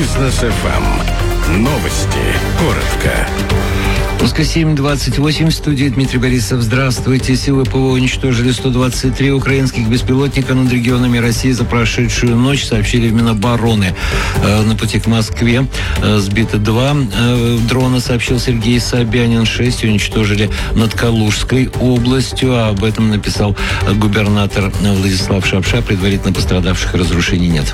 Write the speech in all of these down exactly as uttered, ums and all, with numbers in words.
Бизнес эф эм. Новости. Коротко. Пуска семь двадцать восемь, в студии Дмитрий Борисов. Здравствуйте. Силы ПВО уничтожили сто двадцать три украинских беспилотника над регионами России за прошедшую ночь, сообщили в Минобороны. На пути к Москве сбито два дрона, сообщил Сергей Собянин. Шесть уничтожили над Калужской областью. А об этом написал губернатор Владислав Шапша. Предварительно пострадавших и разрушений нет.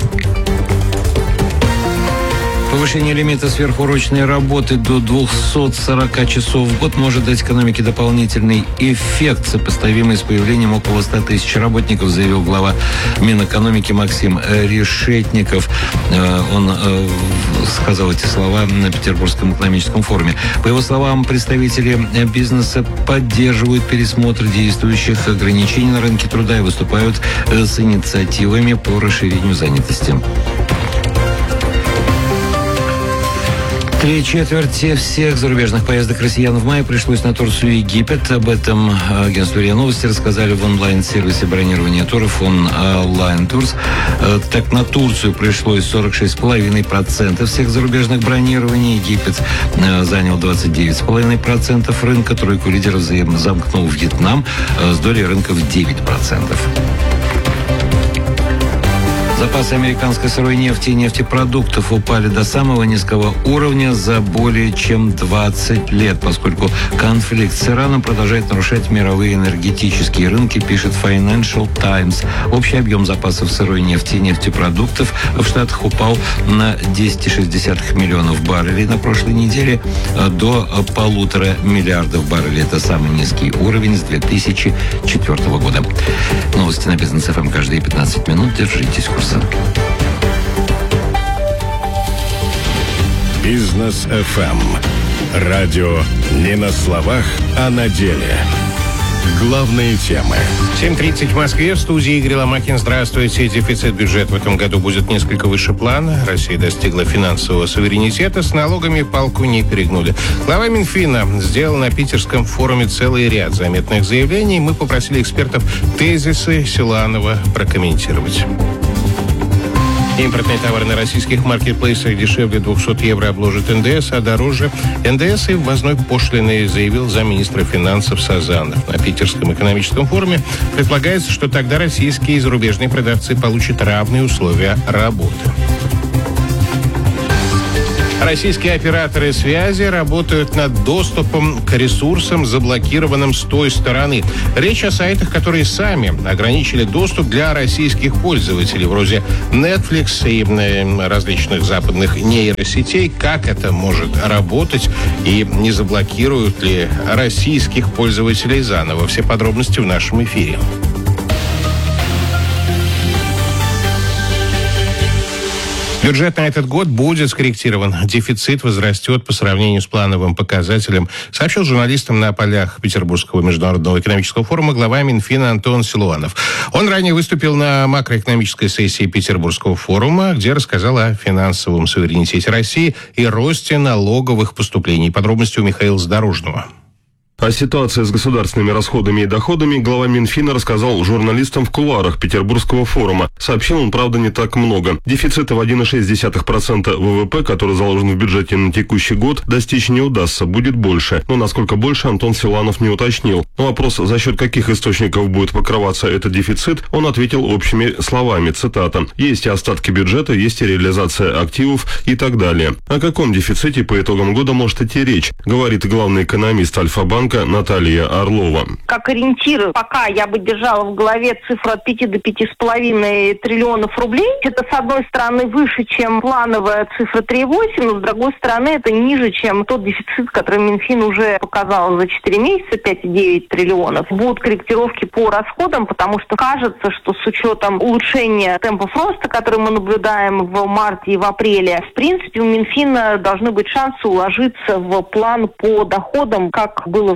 Повышение лимита сверхурочной работы до двести сорок часов в год может дать экономике дополнительный эффект, сопоставимый с появлением около ста тысяч работников, заявил глава Минэкономики Максим Решетников. Он сказал эти слова на Петербургском экономическом форуме. По его словам, представители бизнеса поддерживают пересмотр действующих ограничений на рынке труда и выступают с инициативами по расширению занятости. Три четверти всех зарубежных поездок россиян в мае пришлось на Турцию и Египет. Об этом агентству РИА Новости рассказали в онлайн-сервисе бронирования туров Online Tours. Так, на Турцию пришлось сорок шесть целых пять десятых процента всех зарубежных бронирований. Египет занял двадцать девять целых пять десятых процента рынка. Тройку лидеров замкнул Вьетнам с долей рынка в девять процентов. Запасы американской сырой нефти и нефтепродуктов упали до самого низкого уровня за более чем двадцать лет, поскольку конфликт с Ираном продолжает нарушать мировые энергетические рынки, пишет Financial Times. Общий объем запасов сырой нефти и нефтепродуктов в Штатах упал на десять целых шесть десятых миллионов баррелей на прошлой неделе до полутора миллиардов баррелей. Это самый низкий уровень с две тысячи четвёртого года. Новости на Бизнес эф эм каждые пятнадцать минут. Держитесь курса. Бизнес эф эм. Радио не на словах, а на деле. Главные темы. семь тридцать в Москве. В студии Игорь Ломакин. Здравствуйте. Дефицит бюджета в этом году будет несколько выше плана. Россия достигла финансового суверенитета. С налогами палку не перегнули. Глава Минфина сделал на питерском форуме целый ряд заметных заявлений. Мы попросили экспертов тезисы Силуанова прокомментировать. Импортные товары на российских маркетплейсах дешевле двухсот евро обложит эн дэ эс, а дороже эн дэ эс и ввозной пошлины, заявил замминистра финансов Сазанов. На Питерском экономическом форуме предполагается, что тогда российские и зарубежные продавцы получат равные условия работы. Российские операторы связи работают над доступом к ресурсам, заблокированным с той стороны. Речь о сайтах, которые сами ограничили доступ для российских пользователей, вроде Netflix и различных западных нейросетей. Как это может работать и не заблокируют ли российских пользователей заново? Все подробности в нашем эфире. Бюджет на этот год будет скорректирован. Дефицит возрастет по сравнению с плановым показателем, сообщил журналистам на полях Петербургского международного экономического форума глава Минфина Антон Силуанов. Он ранее выступил на макроэкономической сессии Петербургского форума, где рассказал о финансовом суверенитете России и росте налоговых поступлений. Подробности у Михаила Задорожного. О ситуации с государственными расходами и доходами глава Минфина рассказал журналистам в кулуарах Петербургского форума. Сообщил он, правда, не так много. Дефицита в один целых шесть десятых процента вэ вэ пэ, который заложен в бюджете на текущий год, достичь не удастся, будет больше. Но насколько больше, Антон Силуанов не уточнил. На вопрос, за счет каких источников будет покрываться этот дефицит, он ответил общими словами, цитата: «Есть и остатки бюджета, есть и реализация активов и так далее». О каком дефиците по итогам года может идти речь, говорит главный экономист Альфа-банка Наталья Орлова. Как ориентир, пока я бы держала в голове цифру от пяти до пяти с половиной триллионов рублей. Это, с одной стороны, выше, чем плановая цифра три целых восемь десятых, но, с другой стороны, это ниже, чем тот дефицит, который Минфин уже показал за четыре месяца, пять целых девять десятых триллионов. Будут корректировки по расходам, потому что кажется, что с учетом улучшения темпов роста, который мы наблюдаем в марте и в апреле, в принципе, у Минфина должны быть шансы уложиться в план по доходам, как было в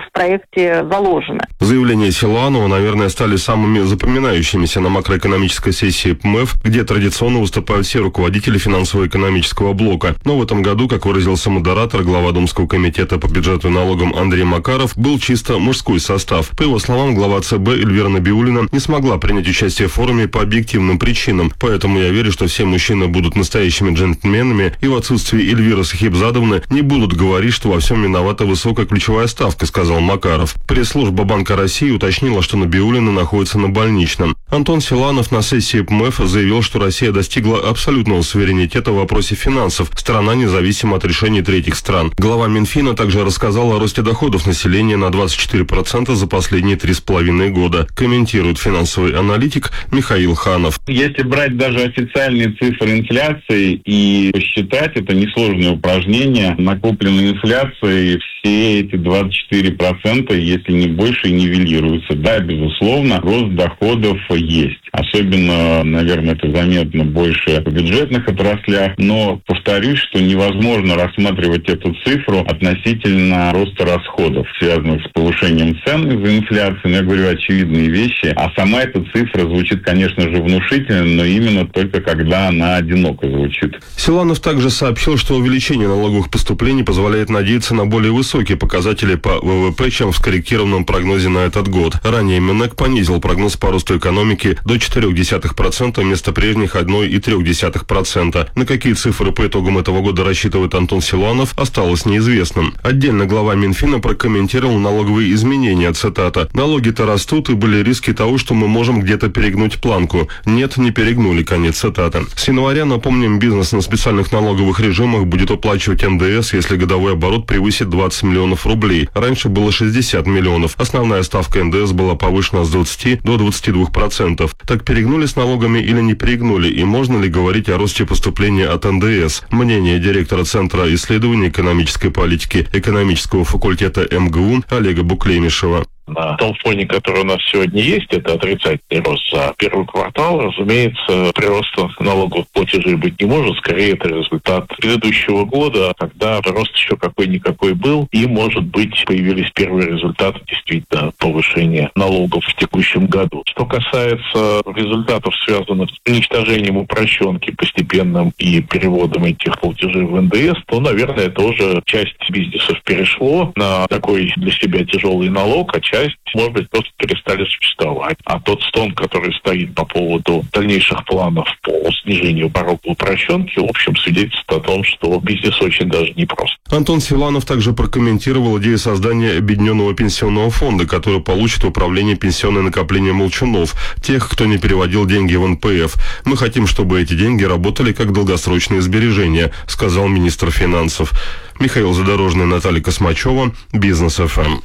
в проекте заложены. Заявления Силуанова, наверное, стали самыми запоминающимися на макроэкономической сессии ПМЭФ, где традиционно выступают все руководители финансово-экономического блока. Но в этом году, как выразился модератор, глава Думского комитета по бюджету и налогам Андрей Макаров, был чисто мужской состав. По его словам, глава ЦБ Эльвира Набиуллина не смогла принять участие в форуме по объективным причинам. Поэтому я верю, что все мужчины будут настоящими джентльменами, и в отсутствии Эльвиры Сахибзадовны не будут говорить, что во всем виновата высокая ключевая ставка, сказал Макаров. Пресс-служба Банка России уточнила, что Набиуллина находится на больничном. Антон Силуанов на сессии ПМЭФ заявил, что Россия достигла абсолютного суверенитета в вопросе финансов. Страна независима от решений третьих стран. Глава Минфина также рассказал о росте доходов населения на двадцать четыре процента за последние три с половиной года. Комментирует финансовый аналитик Михаил Ханов. Если брать даже официальные цифры инфляции и посчитать, это несложное упражнение, накопленной инфляцией все эти двадцать четыре процента, если не больше, нивелируются. Да, безусловно, рост доходов есть. Особенно, наверное, это заметно больше в бюджетных отраслях. Но повторюсь, что невозможно рассматривать эту цифру относительно роста расходов, связанных с повышением цен из-за инфляции. Но я говорю очевидные вещи. А сама эта цифра звучит, конечно же, внушительно, но именно только когда она одиноко звучит. Силуанов также сообщил, что увеличение налоговых поступлений позволяет надеяться на более высокие показатели по ВВП, чем в скорректированном прогнозе на этот год. Ранее Минэк понизил прогноз по росту экономики до четыре десятых процента вместо прежних одна целая три десятых процента. На какие цифры по итогам этого года рассчитывает Антон Силуанов, осталось неизвестным. Отдельно глава Минфина прокомментировал налоговые изменения, цитата: «Налоги-то растут, и были риски того, что мы можем где-то перегнуть планку. Нет, не перегнули», конец цитаты. С января, напомним, бизнес на специальных налоговых режимах будет уплачивать эн дэ эс, если годовой оборот превысит двадцать миллионов рублей. Раньше было шестьдесят миллионов. Основная ставка эн дэ эс была повышена с двадцати до двадцати двух процентов. Так перегнули с налогами или не перегнули, и можно ли говорить о росте поступления от эн дэ эс? Мнение директора Центра исследований экономической политики экономического факультета эм гэ у Олега Буклемишева. На том фоне, который у нас сегодня есть, это отрицательный рост за первый квартал. Разумеется, прироста налоговых платежей быть не может. Скорее, это результат предыдущего года, когда рост еще какой-никакой был. И, может быть, появились первые результаты действительно повышения налогов в текущем году. Что касается результатов, связанных с уничтожением упрощенки постепенным и переводом этих платежей в эн дэ эс, то, наверное, это уже часть бизнесов перешло на такой для себя тяжелый налог, а часть, может быть, просто перестали существовать. А тот стон, который стоит по поводу дальнейших планов по снижению порога упрощенки, в общем, свидетельствует о том, что бизнес очень даже непрост. Антон Силуанов также прокомментировал идею создания объединенного пенсионного фонда, который получит управление пенсионное накопление молчунов, тех, кто не переводил деньги в эн пэ эф. «Мы хотим, чтобы эти деньги работали как долгосрочные сбережения», сказал министр финансов. Михаил Задорожный, Наталья Космачева, Бизнес эф эм.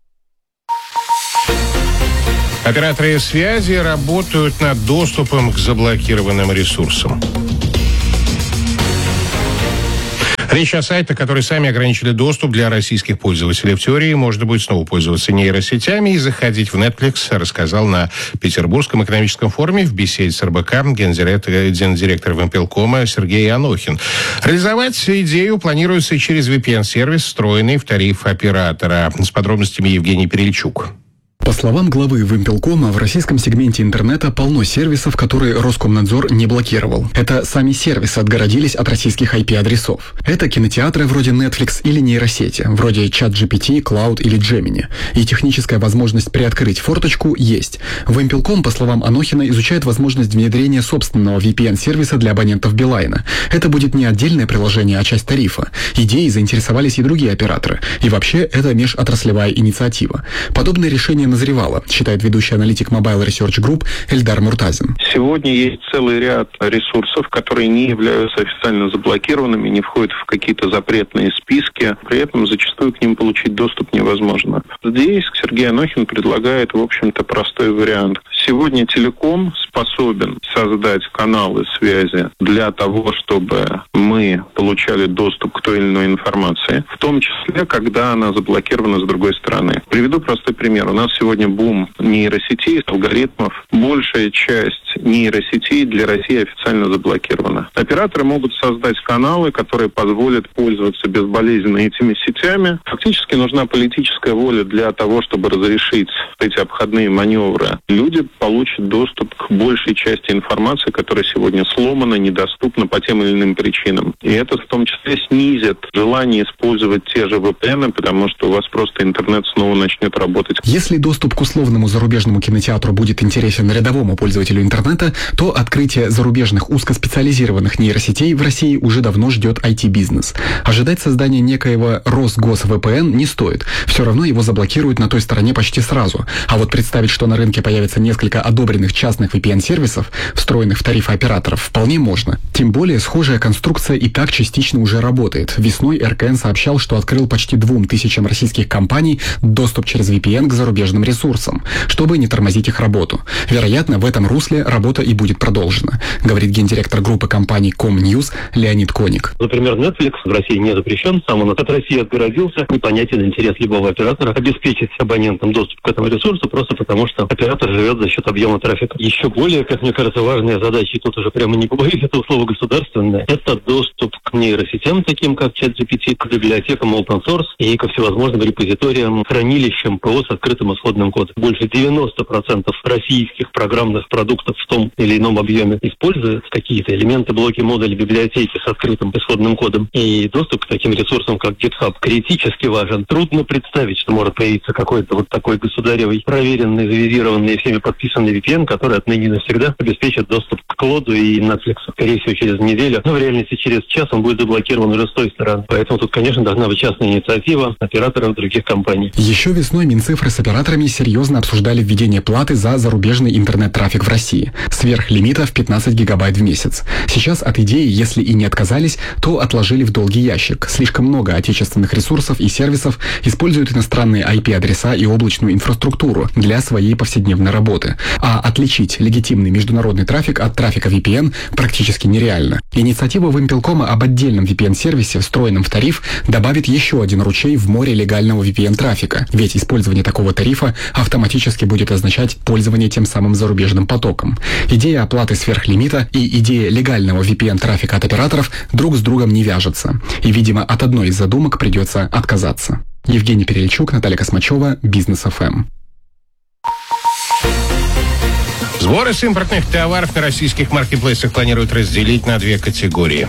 Операторы связи работают над доступом к заблокированным ресурсам. Речь о сайтах, которые сами ограничили доступ для российских пользователей. В теории можно будет снова пользоваться нейросетями и заходить в Netflix, рассказал на Петербургском экономическом форуме в беседе с эр бэ ка гендиректор, гендиректор Вимпелкома Сергей Анохин. Реализовать идею планируется через ви пи эн-сервис, встроенный в тариф оператора. С подробностями Евгений Перельчук. По словам главы Вимпелкома, в российском сегменте интернета полно сервисов, которые Роскомнадзор не блокировал. Это сами сервисы отгородились от российских ай пи-адресов. Это кинотеатры вроде Netflix или нейросети, вроде ChatGPT, Cloud или Gemini. И техническая возможность приоткрыть форточку есть. Вимпелком, по словам Анохина, изучает возможность внедрения собственного ви пи эн-сервиса для абонентов Билайна. Это будет не отдельное приложение, а часть тарифа. Идеей заинтересовались и другие операторы. И вообще, это межотраслевая инициатива. Подобное решение назревало, считает ведущий аналитик Mobile Research Group Эльдар Муртазин. Сегодня есть целый ряд ресурсов, которые не являются официально заблокированными, не входят в какие-то запретные списки. При этом зачастую к ним получить доступ невозможно. Здесь Сергей Анохин предлагает, в общем-то, простой вариант. Сегодня телеком способен создать каналы связи для того, чтобы мы получали доступ к той или иной информации, в том числе, когда она заблокирована с другой стороны. Приведу простой пример. У нас сегодня сегодня бум нейросетей, алгоритмов. Большая часть нейросетей для России официально заблокирована. Операторы могут создать каналы, которые позволят пользоваться безболезненно этими сетями. Фактически нужна политическая воля для того, чтобы разрешить эти обходные маневры. Люди получат доступ к большей части информации, которая сегодня сломана, недоступна по тем или иным причинам. И это в том числе снизит желание использовать те же ви пи эн, потому что у вас просто интернет снова начнет работать. Если доступ к условному зарубежному кинотеатру будет интересен рядовому пользователю интернета, то открытие зарубежных узкоспециализированных нейросетей в России уже давно ждет ай ти-бизнес. Ожидать создания некоего Росгос-ВПН не стоит. Все равно его заблокируют на той стороне почти сразу. А вот представить, что на рынке появится несколько одобренных частных ви пи эн-сервисов, встроенных в тарифы операторов, вполне можно. Тем более, схожая конструкция и так частично уже работает. Весной эр ка эн сообщал, что открыл почти двум тысячам российских компаний доступ через ви пи эн к зарубежным ресурсам, чтобы не тормозить их работу. Вероятно, в этом русле работа и будет продолжена, говорит гендиректор группы компаний Комньюз Леонид Коник. Например, Netflix в России не запрещен, сам он от России отгородился. Непонятен интерес любого оператора обеспечить абонентам доступ к этому ресурсу, просто потому что оператор живет за счет объема трафика. Еще более, как мне кажется, важная задача, и тут уже прямо не побоюсь этого слова государственная, это доступ к нейросетям, таким как ChatGPT, к библиотекам open source и ко всевозможным репозиториям, хранилищам ПО с открытым исходным кодом. Больше девяносто процентов российских программных продуктов в том или ином объеме используют какие-то элементы, блоки, модули, библиотеки с открытым исходным кодом. И доступ к таким ресурсам, как GitHub, критически важен. Трудно представить, что может появиться какой-то вот такой государевый, проверенный, завизированный, всеми подписанный ви пи эн, который отныне навсегда обеспечит доступ к Клоду и Netflix. Скорее всего, через неделю, но в реальности через час он будет заблокирован уже с той стороны. Поэтому тут, конечно, должна быть частная инициатива операторов других компаний. Еще весной Минцифры с операторами серьезно обсуждали введение платы за зарубежный интернет-трафик в России. Сверхлимита в пятнадцать гигабайт в месяц. Сейчас от идеи, если и не отказались, то отложили в долгий ящик. Слишком много отечественных ресурсов и сервисов используют иностранные ай пи-адреса и облачную инфраструктуру для своей повседневной работы. А отличить легитимный международный трафик от трафика ви пи эн практически нереально. Инициатива Вимпелкома об отдельном ви пи эн-сервисе, встроенном в тариф, добавит еще один ручей в море легального ви пи эн-трафика. Ведь использование такого тарифа автоматически будет означать пользование тем самым зарубежным потоком. Идея оплаты сверхлимита и идея легального ви пи эн-трафика от операторов друг с другом не вяжутся. И, видимо, от одной из задумок придется отказаться. Евгений Перельчук, Наталья Космачева, Бизнес эф эм. Сборы с импортных товаров на российских маркетплейсах планируют разделить на две категории.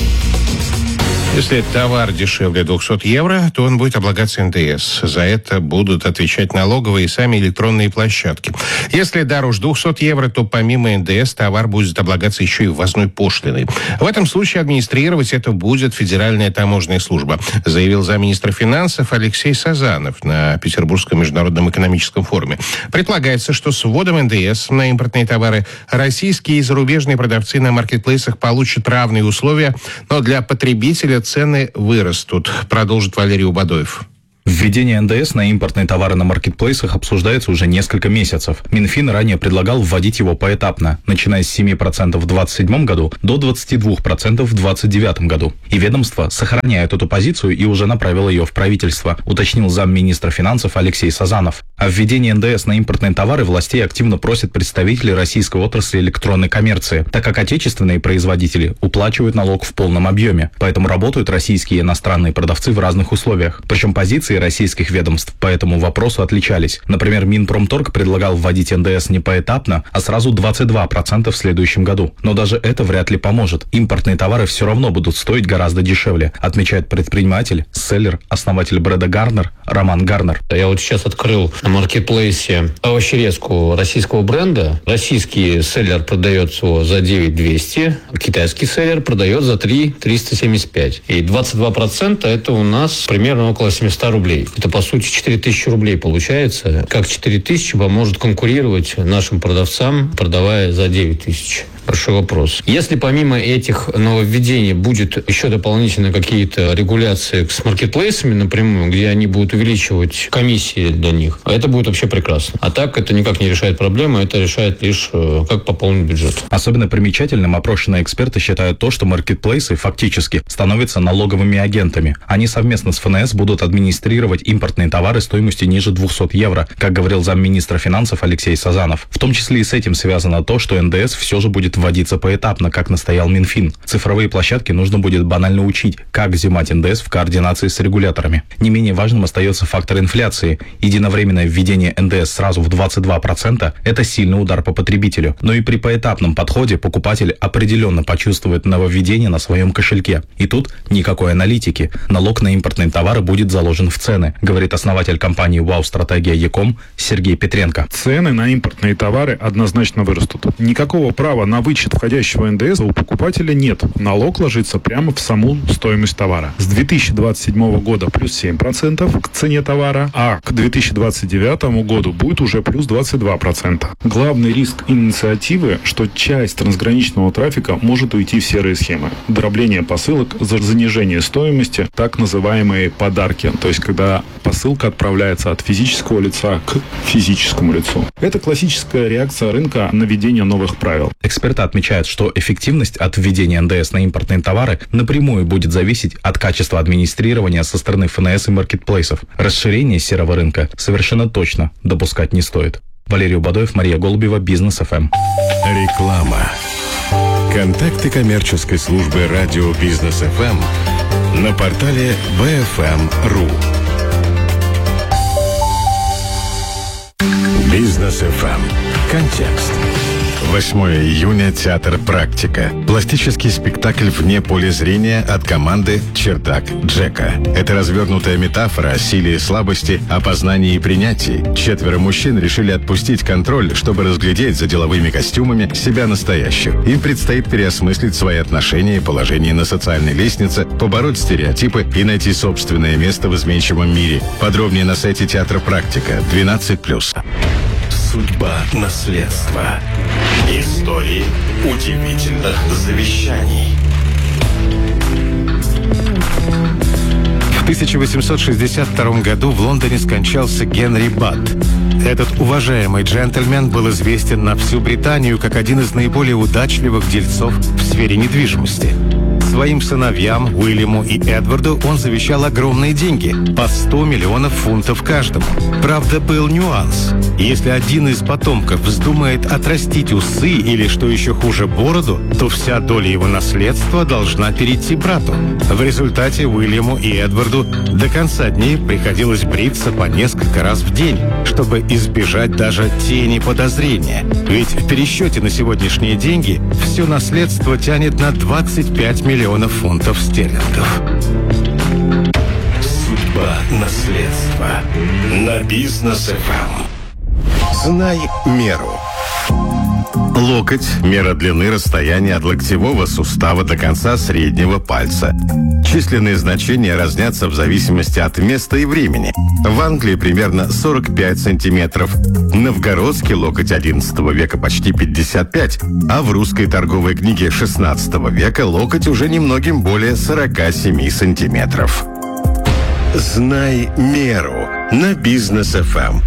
Если товар дешевле двухсот евро, то он будет облагаться эн дэ эс. За это будут отвечать налоговые и сами электронные площадки. Если дороже двухсот евро, то помимо эн дэ эс товар будет облагаться еще и ввозной пошлиной. В этом случае администрировать это будет Федеральная таможенная служба, заявил замминистра финансов Алексей Сазанов на Петербургском международном экономическом форуме. Предполагается, что с вводом эн дэ эс на импортные товары российские и зарубежные продавцы на маркетплейсах получат равные условия, но для потребителя цены вырастут, продолжит Валерий Убадоев. Введение эн дэ эс на импортные товары на маркетплейсах обсуждается уже несколько месяцев. Минфин ранее предлагал вводить его поэтапно, начиная с семи процентов в двадцать седьмом году до двадцати двух процентов в двадцать девятом году. И ведомство сохраняет эту позицию и уже направило ее в правительство, уточнил замминистра финансов Алексей Сазанов. О введении эн дэ эс на импортные товары властей активно просят представители российской отрасли электронной коммерции, так как отечественные производители уплачивают налог в полном объеме. Поэтому работают российские и иностранные продавцы в разных условиях. Причем позиции российских ведомств по этому вопросу отличались. Например, Минпромторг предлагал вводить эн дэ эс не поэтапно, а сразу двадцать два процента в следующем году. Но даже это вряд ли поможет. Импортные товары все равно будут стоить гораздо дешевле, отмечает предприниматель, селлер, основатель бренда Гарнер Роман Гарнер. Я вот сейчас открыл на маркетплейсе овощерезку российского бренда. Российский селлер продает его за девять тысяч двести, китайский селлер продает за три тысячи триста семьдесят пять. И двадцать два процента это у нас примерно около семьсот рублей. Это, по сути, четыре тысячи рублей получается. Как четыре тысячи поможет конкурировать нашим продавцам, продавая за девять тысяч. Большой вопрос. Если помимо этих нововведений будет еще дополнительно какие-то регуляции с маркетплейсами напрямую, где они будут увеличивать комиссии для них, это будет вообще прекрасно. А так это никак не решает проблему, это решает лишь как пополнить бюджет. Особенно примечательным опрошенные эксперты считают то, что маркетплейсы фактически становятся налоговыми агентами. Они совместно с эф эн эс будут администрировать импортные товары стоимостью ниже двухсот евро, как говорил замминистра финансов Алексей Сазанов. В том числе и с этим связано то, что эн дэ эс все же будет вводиться поэтапно, как настоял Минфин. Цифровые площадки нужно будет банально учить, как взимать эн дэ эс в координации с регуляторами. Не менее важным остается фактор инфляции. Единовременное введение эн дэ эс сразу в двадцать два процента – это сильный удар по потребителю. Но и при поэтапном подходе покупатель определенно почувствует нововведение на своем кошельке. И тут никакой аналитики. Налог на импортные товары будет заложен в цены, говорит основатель компании «Вау-стратегия Яком» Сергей Петренко. Цены на импортные товары однозначно вырастут. Никакого права на вычет входящего эн дэ эс у покупателя нет. Налог ложится прямо в саму стоимость товара. С две тысячи двадцать седьмого года плюс семь процентов к цене товара, а к две тысячи двадцать девятому году будет уже плюс двадцать два процента. Главный риск инициативы, что часть трансграничного трафика может уйти в серые схемы. Дробление посылок, занижение стоимости, так называемые подарки, то есть когда посылка отправляется от физического лица к физическому лицу. Это классическая реакция рынка на введение новых правил. Эксперты отмечают, что эффективность от введения эн дэ эс на импортные товары напрямую будет зависеть от качества администрирования со стороны эф эн эс и маркетплейсов. Расширение серого рынка совершенно точно допускать не стоит. Валерий Убадоев, Мария Голубева, Бизнес эф эм. Реклама. Контакты коммерческой службы радио Бизнес эф эм на портале би эф эм точка ру. Бизнес эф эм. Контекст. восьмого июня. Театр «Практика». Пластический спектакль вне поля зрения от команды «Чердак Джека». Это развернутая метафора о силе и слабости, опознании и принятии. Четверо мужчин решили отпустить контроль, чтобы разглядеть за деловыми костюмами себя настоящих. Им предстоит переосмыслить свои отношения и положение на социальной лестнице, побороть стереотипы и найти собственное место в изменчивом мире. Подробнее на сайте театра «Практика» двенадцать плюс. Судьба наследства. Истории удивительных завещаний. В тысяча восемьсот шестьдесят втором году в Лондоне скончался Генри Бат. Этот уважаемый джентльмен был известен на всю Британию как один из наиболее удачливых дельцов в сфере недвижимости. Своим сыновьям, Уильяму и Эдварду, он завещал огромные деньги – по сто миллионов фунтов каждому. Правда, был нюанс. Если один из потомков вздумает отрастить усы или, что еще хуже, бороду, то вся доля его наследства должна перейти брату. В результате Уильяму и Эдварду до конца дней приходилось бриться по несколько раз в день, чтобы избежать даже тени подозрения. Ведь в пересчете на сегодняшние деньги все наследство тянет на двадцать пять миллионов фунтов стерлингов. Судьба наследства. На Бизнес эф эм. Знай меру. Локоть – мера длины расстояния от локтевого сустава до конца среднего пальца. Численные значения разнятся в зависимости от места и времени. В Англии примерно сорок пять сантиметров. Новгородский локоть одиннадцатого века почти пятьдесят пять, а в русской торговой книге шестнадцатого века локоть уже немногим более сорок семь сантиметров. Знай меру на Бизнес эф эм.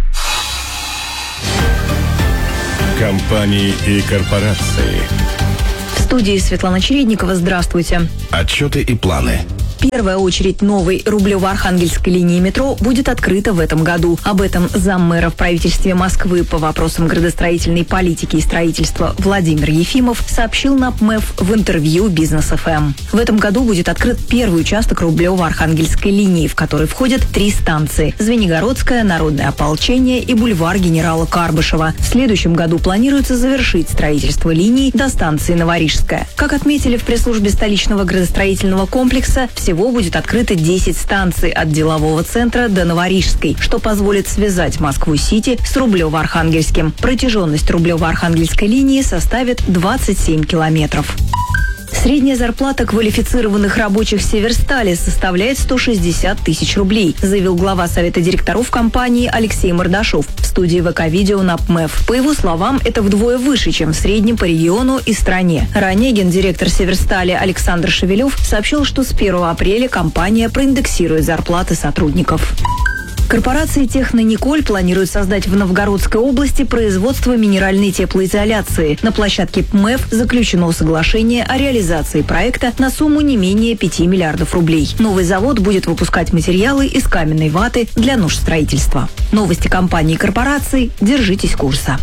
Компании и корпорации. В студии Светлана Чередникова. Здравствуйте. Отчеты и планы. Первая очередь новой Рублево-Архангельской линии метро будет открыта в этом году. Об этом заммэра в правительстве Москвы по вопросам градостроительной политики и строительства Владимир Ефимов сообщил на пэ эм и эф в интервью Бизнес эф эм. В этом году будет открыт первый участок Рублево-Архангельской линии, в который входят три станции – Звенигородская, Народное ополчение и бульвар генерала Карбышева. В следующем году планируется завершить строительство линии до станции Новорижская. Как отметили в пресс-службе столичного градостроительного комплекса, всего будет открыто десять станций от делового центра до Новорижской, что позволит связать Москву-Сити с Рублево-Архангельским. Протяженность Рублево-Архангельской линии составит двадцать семь километров. Средняя зарплата квалифицированных рабочих Северстали составляет сто шестьдесят тысяч рублей, заявил глава Совета директоров компании Алексей Мордашов. В студии ВК-видео НАПМЭФ. По его словам, это вдвое выше, чем в среднем по региону и стране. Ранее гендиректор Северстали Александр Шевелев сообщил, что с первого апреля компания проиндексирует зарплаты сотрудников. Корпорация «Технониколь» планирует создать в Новгородской области производство минеральной теплоизоляции. На площадке ПМЭФ заключено соглашение о реализации проекта на сумму не менее пяти миллиардов рублей. Новый завод будет выпускать материалы из каменной ваты для нужд строительства. Новости компании и корпораций. Держитесь курса.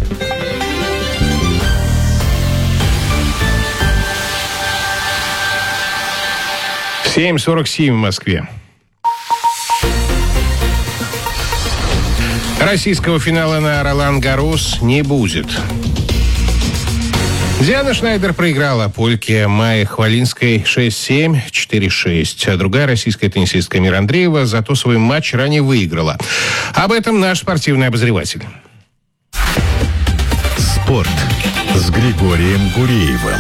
семь сорок семь в Москве. Российского финала на Ролан-Гаррос не будет. Диана Шнайдер проиграла польке Майе Хвалинской шесть семь, четыре шесть. А другая российская теннисистка Мира Андреева зато свой матч ранее выиграла. Об этом наш спортивный обозреватель. Спорт с Григорием Гуреевым.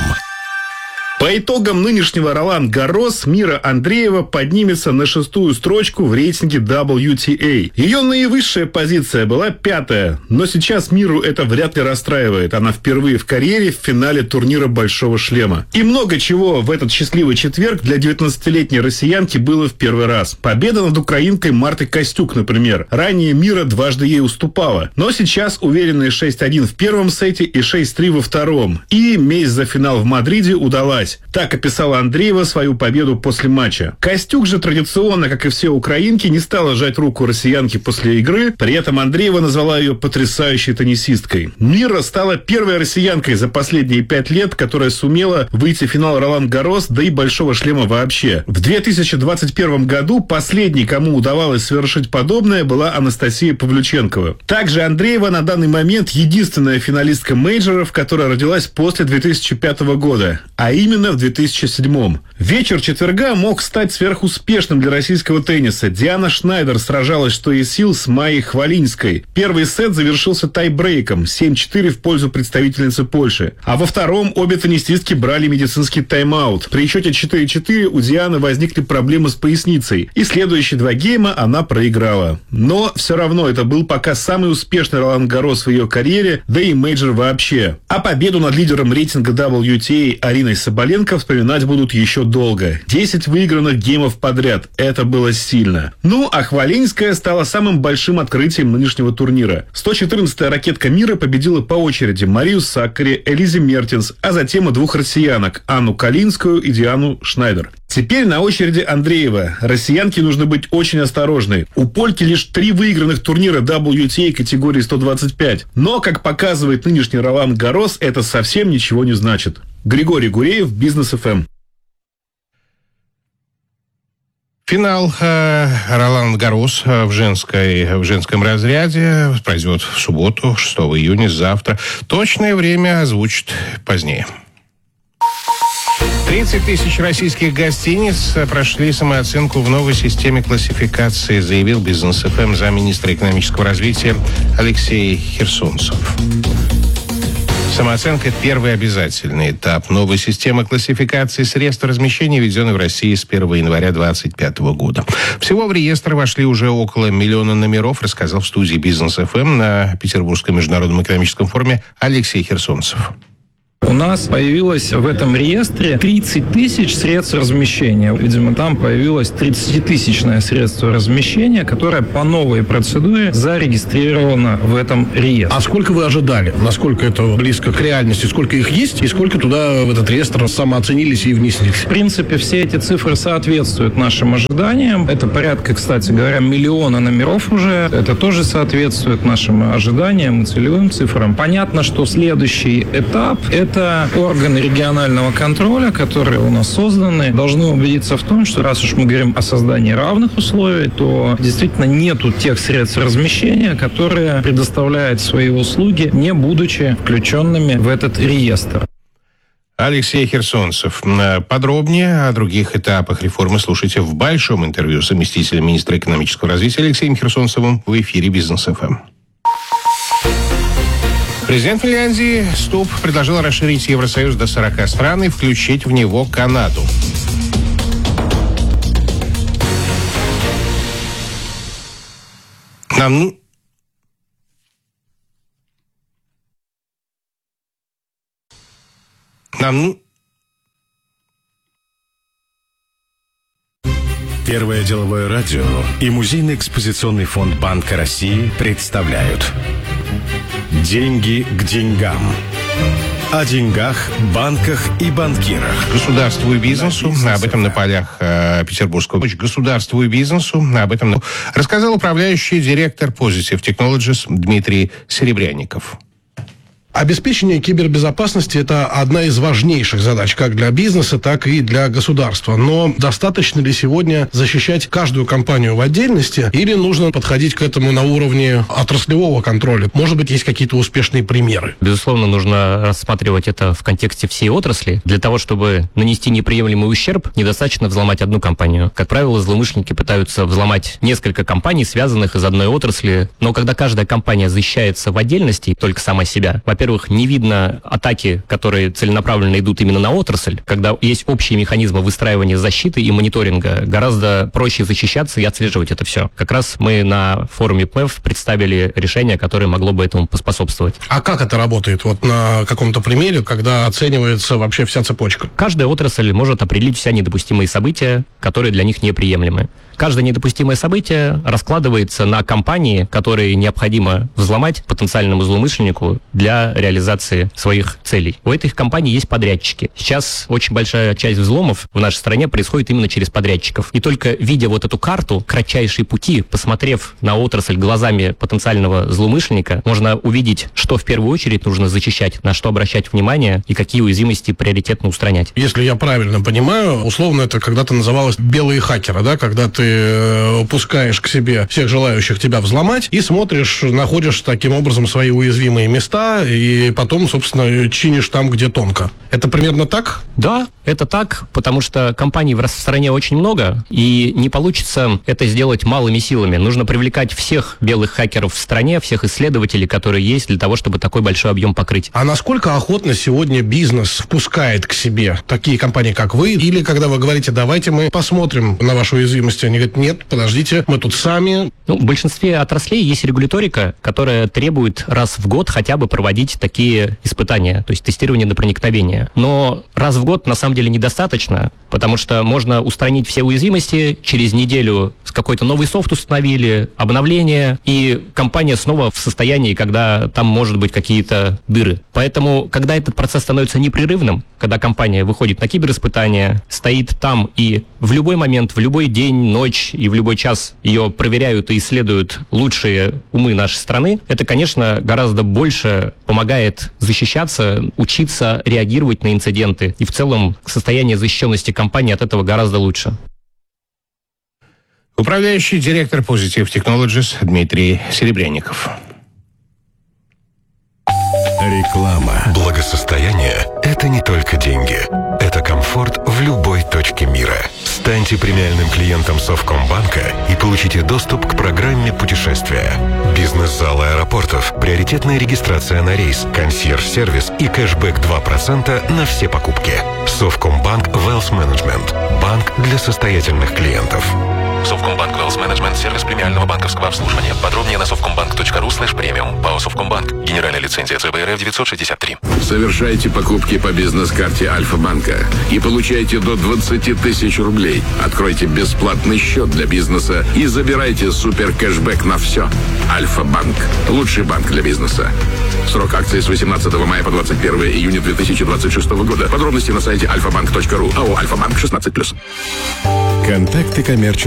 По итогам нынешнего Ролан-Гаррос Мира Андреева поднимется на шестую строчку в рейтинге дабл ю ти эй. Ее наивысшая позиция была пятая, но сейчас Миру это вряд ли расстраивает. Она впервые в карьере в финале турнира «Большого шлема». И много чего в этот счастливый четверг для девятнадцатилетней россиянки было в первый раз. Победа над украинкой Мартой Костюк, например. Ранее Мира дважды ей уступала. Но сейчас уверенные шесть один в первом сете и шесть три во втором. И месть за финал в Мадриде удалась. Так описала Андреева свою победу после матча. Костюк же традиционно, как и все украинки, не стала жать руку россиянке после игры. При этом Андреева назвала ее потрясающей теннисисткой. Мира стала первой россиянкой за последние пять лет, которая сумела выйти в финал Ролан-Гаррос, да и Большого шлема вообще. В две тысячи двадцать первом году последней, кому удавалось совершить подобное, была Анастасия Павлюченкова. Также Андреева на данный момент единственная финалистка мейджоров, которая родилась после две тысячи пятого года, а именно в две тысячи седьмом. Вечер четверга мог стать сверхуспешным для российского тенниса. Диана Шнайдер сражалась что из сил с Майей Хвалинской. Первый сет завершился тайбрейком семь четыре в пользу представительницы Польши. А во втором обе теннисистки брали медицинский тайм-аут. При счете четыре четыре у Дианы возникли проблемы с поясницей. И следующие два гейма она проиграла. Но все равно это был пока самый успешный Ролан-Гаррос в ее карьере, да и мейджор вообще. А победу над лидером рейтинга дабл ю ти эй Ариной Соболенко вспоминать будут еще долго. десять выигранных геймов подряд. Это было сильно. Ну, а Хвалинская стала самым большим открытием нынешнего турнира. сто четырнадцатая ракетка мира победила по очереди Марию Саккари, Элизе Мертенс, а затем и двух россиянок – Анну Калинскую и Диану Шнайдер. Теперь на очереди Андреева. Россиянке нужно быть очень осторожной. У польки лишь три выигранных турнира дабл ю ти эй категории сто двадцать пять. Но, как показывает нынешний Ролан-Гаррос, это совсем ничего не значит. Григорий Гуреев, Бизнес эф эм. Финал э, Ролан-Гаррос в, женской, в женском разряде пройдет в субботу, шестого июня, завтра. Точное время озвучат позднее. тридцать тысяч российских гостиниц прошли самооценку в новой системе классификации, заявил Бизнес эф эм замминистра экономического развития Алексей Херсонцев. Самооценка – первый обязательный этап новой системы классификации средств размещения, введенной в России с первого января две тысячи двадцать пятого года. Всего в реестр вошли уже около миллиона номеров, рассказал в студии Бизнес эф эм на Петербургском международном экономическом форуме Алексей Херсонцев. У нас появилось в этом реестре тридцать тысяч средств размещения. Видимо, там появилось тридцатитысячное средство размещения, которое по новой процедуре зарегистрировано в этом реестре. А сколько вы ожидали? Насколько это близко к реальности? Сколько их есть? И сколько туда в этот реестр самооценились и внеслись? В принципе, все эти цифры соответствуют нашим ожиданиям. Это порядка, кстати говоря, миллиона номеров уже. Это тоже соответствует нашим ожиданиям и целевым цифрам. Понятно, что следующий этап – это Это органы регионального контроля, которые у нас созданы, должны убедиться в том, что раз уж мы говорим о создании равных условий, то действительно нету тех средств размещения, которые предоставляют свои услуги, не будучи включенными в этот реестр. Алексей Херсонцев. Подробнее о других этапах реформы слушайте в большом интервью с заместителем министра экономического развития Алексеем Херсонцевым в эфире Бизнес эф эм. Президент Финляндии Стуб предложил расширить Евросоюз до сорока стран и включить в него Канаду. Нам... Нам... Первое деловое радио и музейный экспозиционный фонд Банка России представляют «Деньги к деньгам». О деньгах, банках и банкирах. Государству и бизнесу, об этом на полях э, Петербургского. Государству и бизнесу, об этом рассказал управляющий директор Positive Technologies Дмитрий Серебрянников. Обеспечение кибербезопасности – это одна из важнейших задач как для бизнеса, так и для государства. Но достаточно ли сегодня защищать каждую компанию в отдельности, или нужно подходить к этому на уровне отраслевого контроля? Может быть, есть какие-то успешные примеры? Безусловно, нужно рассматривать это в контексте всей отрасли. Для того, чтобы нанести неприемлемый ущерб, недостаточно взломать одну компанию. Как правило, злоумышленники пытаются взломать несколько компаний, связанных из одной отрасли. Но когда каждая компания защищается в отдельности, только сама себя, во-первых, Во-первых, не видно атаки, которые целенаправленно идут именно на отрасль. Когда есть общие механизмы выстраивания защиты и мониторинга, гораздо проще защищаться и отслеживать это все. Как раз мы на форуме пэ и эф представили решение, которое могло бы этому поспособствовать. А как это работает? Вот на каком-то примере, когда оценивается вообще вся цепочка? Каждая отрасль может определить все недопустимые события, которые для них неприемлемы. Каждое недопустимое событие раскладывается на компании, которые необходимо взломать потенциальному злоумышленнику для реализации своих целей. У этих компаний есть подрядчики. Сейчас очень большая часть взломов в нашей стране происходит именно через подрядчиков. И только видя вот эту карту, кратчайшие пути, посмотрев на отрасль глазами потенциального злоумышленника, можно увидеть, что в первую очередь нужно защищать, на что обращать внимание и какие уязвимости приоритетно устранять. Если я правильно понимаю, условно это когда-то называлось белые хакеры, да, когда ты пускаешь к себе всех желающих тебя взломать и смотришь, находишь таким образом свои уязвимые места и потом, собственно, чинишь там, где тонко. Это примерно так? Да, это так, потому что компаний в стране очень много, и не получится это сделать малыми силами. Нужно привлекать всех белых хакеров в стране, всех исследователей, которые есть, для того, чтобы такой большой объем покрыть. А насколько охотно сегодня бизнес впускает к себе такие компании, как вы? Или когда вы говорите, давайте мы посмотрим на вашу уязвимость, они говорят, нет, подождите, мы тут сами. Ну, в большинстве отраслей есть регуляторика, которая требует раз в год хотя бы проводить такие испытания, то есть тестирование на проникновение. Но раз в год на самом деле недостаточно, потому что можно устранить все уязвимости, через неделю какой-то новый софт установили, обновление, и компания снова в состоянии, когда там может быть какие-то дыры. Поэтому, когда этот процесс становится непрерывным, когда компания выходит на кибериспытания, стоит там и в любой момент, в любой день, ночь и в любой час ее проверяют и исследуют лучшие умы нашей страны, это, конечно, гораздо больше помогает защищаться, учиться реагировать на инциденты. И в целом состояние защищенности компании от этого гораздо лучше. Управляющий директор Positive Technologies Дмитрий Серебрянников. Реклама. Благосостояние – это не только деньги. Это комфорт в любой точке мира. Станьте премиальным клиентом Совкомбанка и получите доступ к программе путешествия. Бизнес-залы аэропортов, приоритетная регистрация на рейс, консьерж-сервис и кэшбэк два процента на все покупки. Совкомбанк Wealth Management. Банк для состоятельных клиентов. Совкомбанк Wealth Management – сервис премиального банковского обслуживания. Подробнее на совкомбанк точка ру слэш премиум. ПАО Совкомбанк. Генеральная лицензия ЦБРФ девятьсот шестьдесят три. Совершайте покупки по бизнес-карте Альфа-банка и получайте до двадцать тысяч рублей. Откройте бесплатный счет для бизнеса и забирайте супер кэшбэк на все. Альфа-банк. Лучший банк для бизнеса. Срок акции с восемнадцатого мая по двадцать первое июня две тысячи двадцать шестого года. Подробности на сайте альфа банк точка ру. АО «Альфа-банк» шестнадцать плюс. Контакты коммерческих